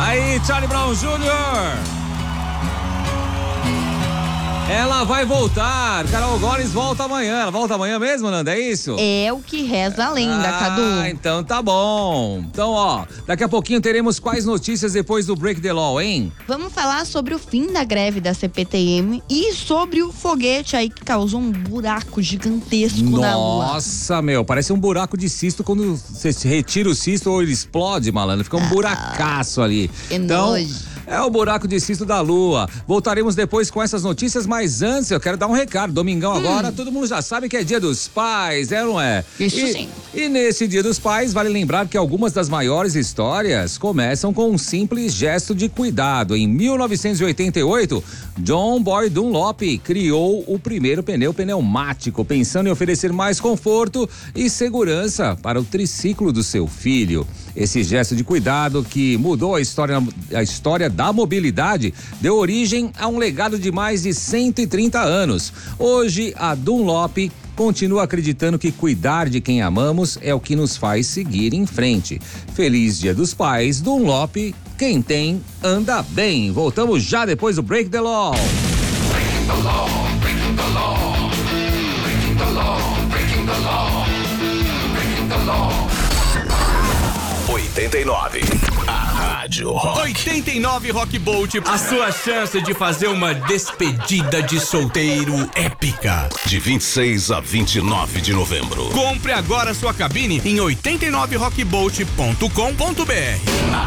Aí, Charlie Brown Jr. Ela vai voltar. Carol Gomes volta amanhã. Ela volta amanhã mesmo, Nanda? É isso? É o que reza a lenda, Cadu. Então tá bom. Então, ó, daqui a pouquinho teremos quais notícias depois do Break the Law, hein? Vamos falar sobre o fim da greve da CPTM e sobre o foguete aí que causou um buraco gigantesco na Lua. Nossa, meu, parece um buraco de cisto quando você retira o cisto ou ele explode, malandro. Fica um buracaço ali. Então, é o buraco de cisto da Lua. Voltaremos depois com essas notícias, mas antes eu quero dar um recado. Domingão agora, todo mundo já sabe que é Dia dos Pais, é ou não é? Isso sim. E nesse Dia dos Pais, vale lembrar que algumas das maiores histórias começam com um simples gesto de cuidado. Em 1988, John Boy Dunlop criou o primeiro pneu pneumático, pensando em oferecer mais conforto e segurança para o triciclo do seu filho. Esse gesto de cuidado que mudou a história da mobilidade deu origem a um legado de mais de 130 anos. Hoje, a Dunlop continua acreditando que cuidar de quem amamos é o que nos faz seguir em frente. Feliz Dia dos Pais, Dunlop. Quem tem, anda bem. Voltamos já depois do Break the Law. Breaking the law, breaking the law, breaking the law, breaking the law, breaking the law. 89. A Rádio Rock. 89 Rock Bolt, a sua chance de fazer uma despedida de solteiro épica. De 26 a 29 de novembro. Compre agora sua cabine em 89rockbolt.com.br. A